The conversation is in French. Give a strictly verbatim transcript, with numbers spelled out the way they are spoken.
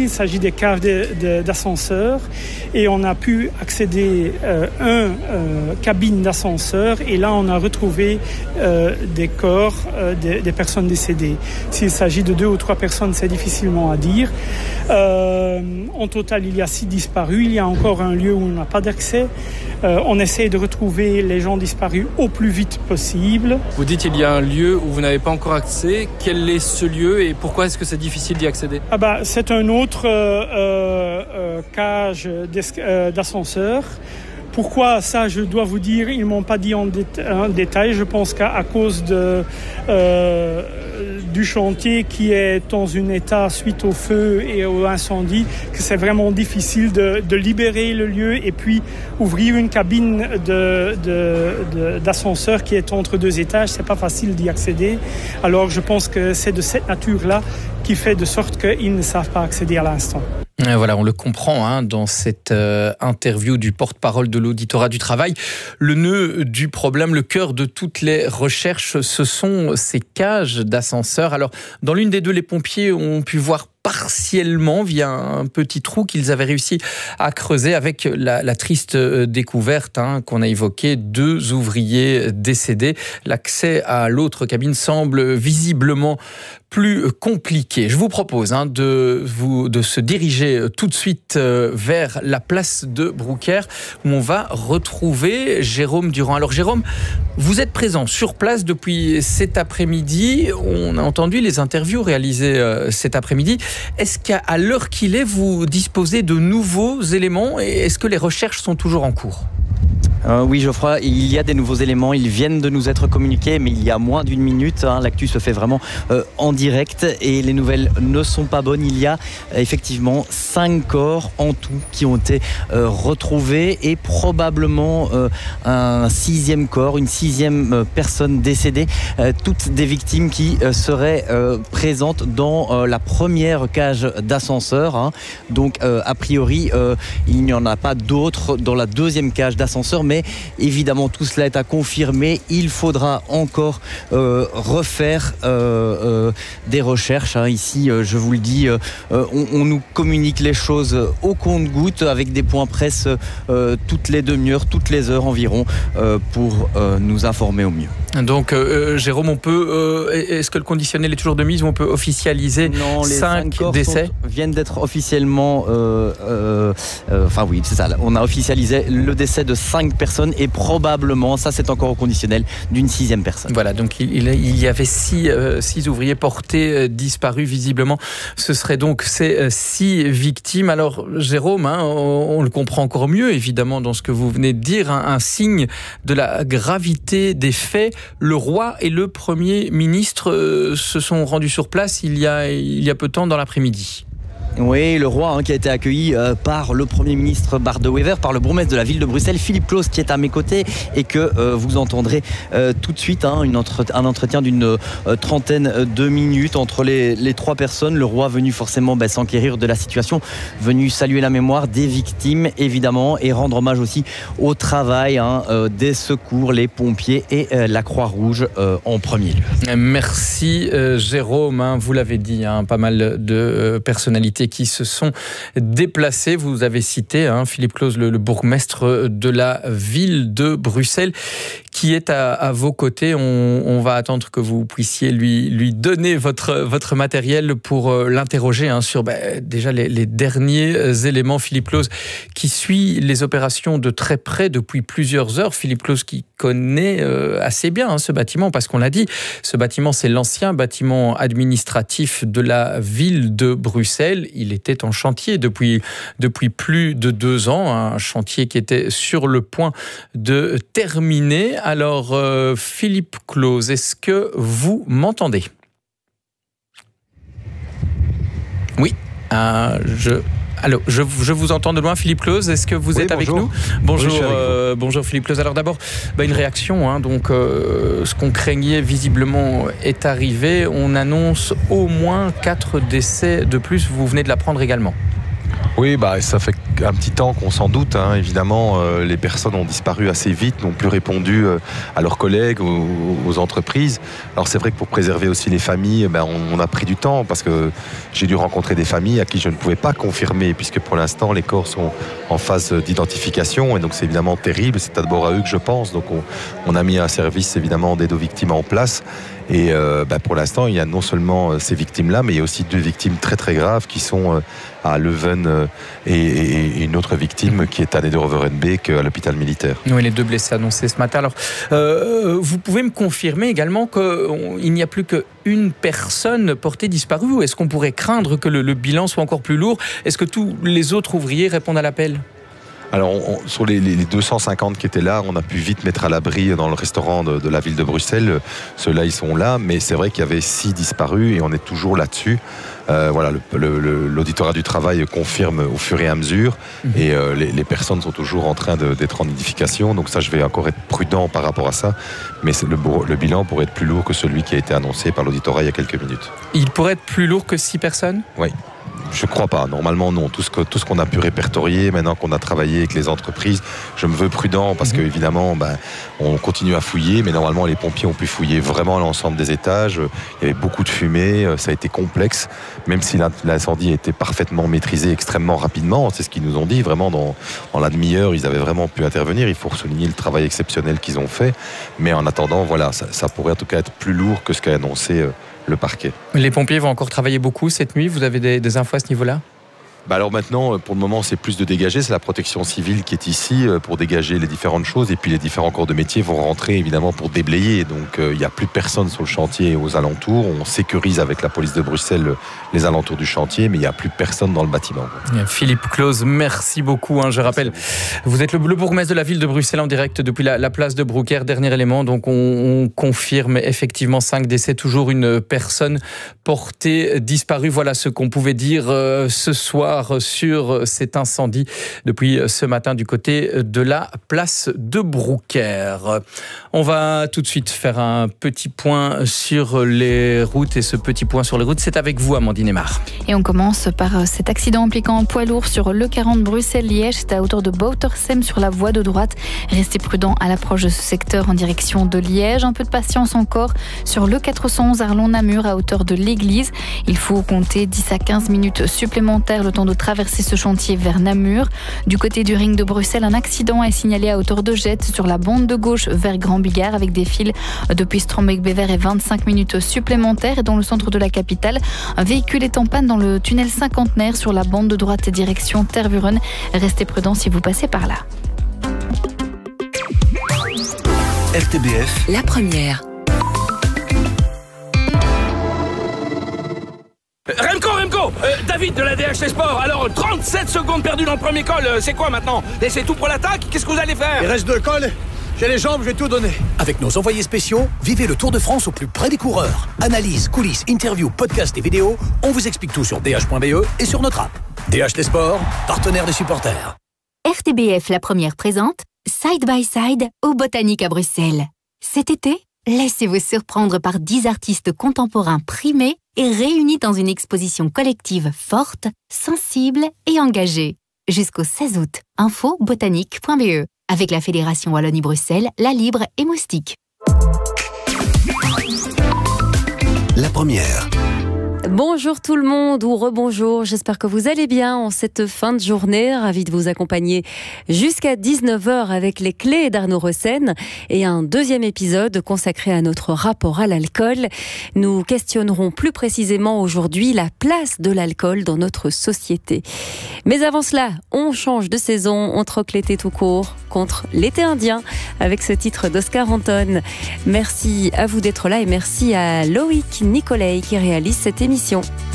il s'agit des caves de, de, d'ascenseur et on a pu accéder à euh, un euh, cabine d'ascenseur et là on a retrouvé euh, des corps euh, des, des personnes décédées. S'il s'agit de deux ou trois personnes, c'est difficilement à dire. Euh, en total, il y a six disparus. Il y a encore un lieu où on n'a pas d'accès. Euh, on essaie de retrouver les gens disparus au plus vite possible. Vous dites qu'il y a un lieu où vous n'avez pas encore accès. Quel est ce lieu et pourquoi est-ce que c'est difficile d'y accéder ? Ah bah, c'est un autre euh, euh, cage euh, d'ascenseur. Pourquoi ça, je dois vous dire, ils ne m'ont pas dit en, dé- en détail. Je pense qu'à à cause de, euh, du chantier qui est dans un état suite au feu et au incendie, que c'est vraiment difficile de, de libérer le lieu et puis ouvrir une cabine de, de, de, d'ascenseur qui est entre deux étages. C'est pas facile d'y accéder. Alors je pense que c'est de cette nature-là qui fait de sorte qu'ils ne savent pas accéder à l'instant. Voilà, on le comprend hein, dans cette euh, interview du porte-parole de l'auditorat du travail. Le nœud du problème, le cœur de toutes les recherches, ce sont ces cages d'ascenseurs. Alors, dans l'une des deux, les pompiers ont pu voir partiellement via un petit trou qu'ils avaient réussi à creuser avec la, la triste découverte hein, qu'on a évoquée, deux ouvriers décédés. L'accès à l'autre cabine semble visiblement plus compliqué. Je vous propose hein, de, vous, de se diriger tout de suite vers la place de Brouckère où on va retrouver Jérôme Durand. Alors Jérôme, vous êtes présent sur place depuis cet après-midi. On a entendu les interviews réalisées euh, cet après-midi. Est-ce qu'à l'heure qu'il est, vous disposez de nouveaux éléments et est-ce que les recherches sont toujours en cours ? Euh, oui Geoffroy, il y a des nouveaux éléments, ils viennent de nous être communiqués, mais il y a moins d'une minute, hein, l'actu se fait vraiment euh, en direct et les nouvelles ne sont pas bonnes. Il y a euh, effectivement cinq corps en tout qui ont été euh, retrouvés et probablement euh, un sixième corps, une sixième euh, personne décédée, euh, toutes des victimes qui euh, seraient euh, présentes dans euh, la première cage d'ascenseur. Hein. Donc euh, a priori, euh, il n'y en a pas d'autres dans la deuxième cage d'ascenseur, mais évidemment tout cela est à confirmer. Il faudra encore euh, refaire euh, euh, des recherches hein. Ici euh, je vous le dis, euh, on, on nous communique les choses au compte-gouttes avec des points presse euh, toutes les demi-heures, toutes les heures environ euh, pour euh, nous informer au mieux. Donc euh, Jérôme, on peut euh, est-ce que le conditionnel est toujours de mise ou on peut officialiser non, les cinq, cinq décès sont, viennent d'être officiellement euh, euh, euh, enfin oui c'est ça, on a officialisé le décès de cinq personnes et probablement, ça c'est encore au conditionnel, d'une sixième personne. Voilà, donc il, il y avait six, euh, six ouvriers portés euh, disparus visiblement. Ce seraient donc ces euh, six victimes. Alors Jérôme, hein, on, on le comprend encore mieux évidemment dans ce que vous venez de dire, hein, un signe de la gravité des faits. Le roi et le Premier ministre euh, se sont rendus sur place il y a, il y a peu de temps dans l'après-midi. Oui, le roi hein, qui a été accueilli euh, par le Premier ministre Bart De Wever, par le bourgmestre de la ville de Bruxelles, Philippe Claus, qui est à mes côtés et que euh, vous entendrez euh, tout de suite, hein, une entre- un entretien d'une euh, trentaine de minutes entre les, les trois personnes. Le roi venu forcément bah, s'enquérir de la situation, venu saluer la mémoire des victimes évidemment et rendre hommage aussi au travail hein, euh, des secours, les pompiers et euh, la Croix-Rouge euh, en premier lieu. Merci euh, Jérôme, hein, vous l'avez dit, hein, pas mal de euh, personnalités qui se sont déplacés. Vous avez cité hein, Philippe Claus, le, le bourgmestre de la ville de Bruxelles, qui est à, à vos côtés. On, on va attendre que vous puissiez lui, lui donner votre, votre matériel pour euh, l'interroger hein, sur bah, déjà les, les derniers éléments. Philippe Claus qui suit les opérations de très près depuis plusieurs heures. Philippe Claus qui connaît euh, assez bien hein, ce bâtiment, parce qu'on l'a dit, ce bâtiment c'est l'ancien bâtiment administratif de la ville de Bruxelles. Il était en chantier depuis, depuis plus de deux ans, un chantier qui était sur le point de terminer. Alors, euh, Philippe Claus, est-ce que vous m'entendez ? Oui, euh, je... Allô, je, je vous entends de loin, Philippe Claus. Est-ce que vous oui, êtes bonjour. avec nous ? Bonjour, oui, euh, bonjour Philippe Claus. Alors d'abord, bah, une réaction. Hein, donc, euh, ce qu'on craignait visiblement est arrivé. On annonce au moins quatre décès de plus. Vous venez de l'apprendre également. Oui, bah, ça fait un petit temps qu'on s'en doute. Hein. Évidemment, euh, les personnes ont disparu assez vite, n'ont plus répondu euh, à leurs collègues, aux, aux entreprises. Alors c'est vrai que pour préserver aussi les familles, ben, on, on a pris du temps parce que j'ai dû rencontrer des familles à qui je ne pouvais pas confirmer, puisque pour l'instant les corps sont en phase d'identification, et donc c'est évidemment terrible. C'est d'abord à eux que je pense. Donc on, on a mis un service évidemment d'aide aux victimes en place. Et euh, bah pour l'instant, il y a non seulement ces victimes-là, mais il y a aussi deux victimes très très graves qui sont euh, à Leuven euh, et, et une autre victime qui est à Neder-Overenbeek à l'hôpital militaire. Oui, les deux blessés annoncés ce matin. Alors, euh, vous pouvez me confirmer également qu'il n'y a plus qu'une personne portée disparue, ou est-ce qu'on pourrait craindre que le, le bilan soit encore plus lourd? Est-ce que tous les autres ouvriers répondent à l'appel? Alors, on, sur les, les deux cent cinquante qui étaient là, on a pu vite mettre à l'abri dans le restaurant de, de la ville de Bruxelles. Ceux-là, ils sont là, mais c'est vrai qu'il y avait six disparus et on est toujours là-dessus. Euh, voilà, le, le, l'auditorat du travail confirme au fur et à mesure, mmh. et euh, les, les personnes sont toujours en train de, d'être en nidification. Donc ça, je vais encore être prudent par rapport à ça, mais le, le bilan pourrait être plus lourd que celui qui a été annoncé par l'auditorat il y a quelques minutes. Il pourrait être plus lourd que six personnes? Oui. Je ne crois pas. Normalement, non. Tout ce, que, tout ce qu'on a pu répertorier, maintenant qu'on a travaillé avec les entreprises, je me veux prudent parce mmh. qu'évidemment, ben, on continue à fouiller, mais normalement, les pompiers ont pu fouiller vraiment l'ensemble des étages. Il y avait beaucoup de fumée, ça a été complexe, même si l'incendie a été parfaitement maîtrisé extrêmement rapidement. C'est ce qu'ils nous ont dit. Vraiment, dans, dans la demi-heure, ils avaient vraiment pu intervenir. Il faut souligner le travail exceptionnel qu'ils ont fait. Mais en attendant, voilà, ça, ça pourrait en tout cas être plus lourd que ce qu'a annoncé euh, le parquet. Les pompiers vont encore travailler beaucoup cette nuit. Vous avez des, des infos à ce niveau-là? Bah alors maintenant, pour le moment, c'est plus de dégager. C'est la protection civile qui est ici pour dégager les différentes choses. Et puis les différents corps de métier vont rentrer évidemment pour déblayer. Donc il euh, n'y a plus personne sur le chantier et aux alentours. On sécurise avec la police de Bruxelles les alentours du chantier, mais il n'y a plus personne dans le bâtiment. Philippe Claus, merci beaucoup. Hein. Je rappelle, vous êtes le, le bourgmestre de la ville de Bruxelles en direct depuis la, la place de Brouckère. Dernier élément, donc on, on confirme effectivement cinq décès, toujours une personne portée disparue. Voilà ce qu'on pouvait dire euh, ce soir sur cet incendie depuis ce matin du côté de la place de Brouckère. On va tout de suite faire un petit point sur les routes, et ce petit point sur les routes, c'est avec vous, Amandine Aymar. Et on commence par cet accident impliquant un poids lourd sur l'E quarante Bruxelles-Liège. C'est à hauteur de Boutersem sur la voie de droite. Restez prudents à l'approche de ce secteur en direction de Liège. Un peu de patience encore sur l'E quatre cent onze Arlon-Namur à hauteur de l'église. Il faut compter dix à quinze minutes supplémentaires le temps de traverser ce chantier vers Namur. Du côté du ring de Bruxelles, un accident est signalé à hauteur de Jette sur la bande de gauche vers Grand-Bigard avec des files depuis Strombeek-Bever et vingt-cinq minutes supplémentaires. Et dans le centre de la capitale, un véhicule est en panne dans le tunnel cinquantenaire sur la bande de droite direction Tervuren. Restez prudents si vous passez par là. R T B F, la première. Remco, Remco euh, David de la D H T Sport. Alors, trente-sept secondes perdues dans le premier col, euh, c'est quoi maintenant? Laissez tout pour l'attaque? Qu'est-ce que vous allez faire? Il reste deux cols, j'ai les jambes, je vais tout donner. Avec nos envoyés spéciaux, vivez le Tour de France au plus près des coureurs. Analyse, coulisses, interviews, podcasts et vidéos, on vous explique tout sur d h point b e et sur notre app. D H T Sport, partenaire des supporters. R T B F, la première présente, Side by Side au Botanique à Bruxelles. Cet été, laissez-vous surprendre par dix artistes contemporains primés et réunis dans une exposition collective forte, sensible et engagée. Jusqu'au seize août, info botanique point b e. Avec la Fédération Wallonie-Bruxelles, La Libre et Moustique. La première. Bonjour tout le monde ou rebonjour, j'espère que vous allez bien en cette fin de journée. Ravi de vous accompagner jusqu'à dix-neuf heures avec les clés d'Arnaud Rossen et un deuxième épisode consacré à notre rapport à l'alcool. Nous questionnerons plus précisément aujourd'hui la place de l'alcool dans notre société. Mais avant cela, on change de saison, on troque l'été tout court contre l'été indien avec ce titre d'Oscar Anton. Merci à vous d'être là et merci à Loïc Nicolai qui réalise cette émission.